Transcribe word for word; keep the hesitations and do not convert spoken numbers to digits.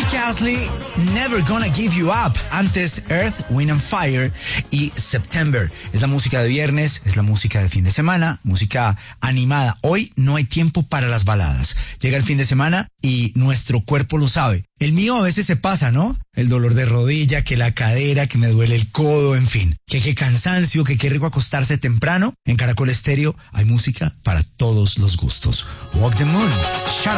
Astley, Never Gonna Give You Up. Antes, Earth, Wind and Fire y September. Es la música de viernes, es la música de fin de semana, música animada. Hoy no hay tiempo para las baladas. Llega el fin de semana y nuestro cuerpo lo sabe. El mío a veces se pasa, ¿no? El dolor de rodilla, que la cadera, que me duele el codo, en fin. Que qué cansancio, que qué rico acostarse temprano. En Caracol Estéreo hay música para todos los gustos. Walk the Moon, Shut